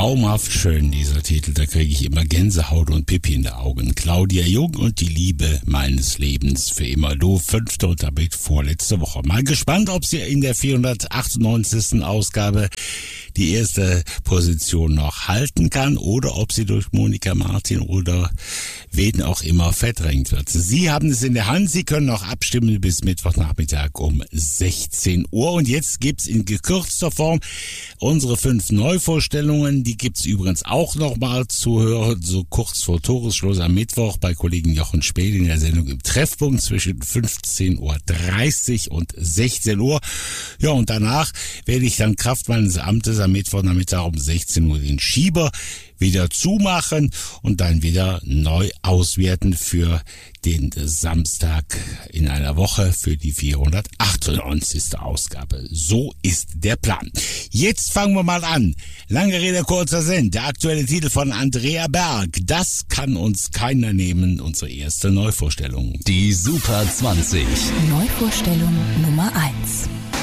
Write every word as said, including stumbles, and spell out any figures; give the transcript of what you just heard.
Traumhaft schön, dieser Titel, da kriege ich immer Gänsehaut und Pipi in die Augen. Claudia Jung und die Liebe meines Lebens für immer. Du, fünfte und damit vorletzte Woche. Mal gespannt, ob sie in der vierhundertachtundneunzigsten Ausgabe die erste Position noch halten kann oder ob sie durch Monika Martin oder wen auch immer verdrängt wird. Sie haben es in der Hand, Sie können noch abstimmen bis Mittwochnachmittag um sechzehn Uhr. Und jetzt gibt's in gekürzter Form unsere fünf Neuvorstellungen. Die gibt's übrigens auch nochmal zu hören, so kurz vor Toresschluss am Mittwoch bei Kollegen Jochen Späth in der Sendung im Treffpunkt zwischen fünfzehn Uhr dreißig und sechzehn Uhr. Ja, und danach werde ich dann Kraft meines Amtes am Mittwochnachmittag um sechzehn Uhr den Schieber wieder zumachen und dann wieder neu auswerten für den Samstag in einer Woche für die vierhundertachtundneunzigste Ausgabe. So ist der Plan. Jetzt fangen wir mal an. Lange Rede, kurzer Sinn. Der aktuelle Titel von Andrea Berg. Das kann uns keiner nehmen. Unsere erste Neuvorstellung. Die Super zwanzig. Neuvorstellung Nummer eins.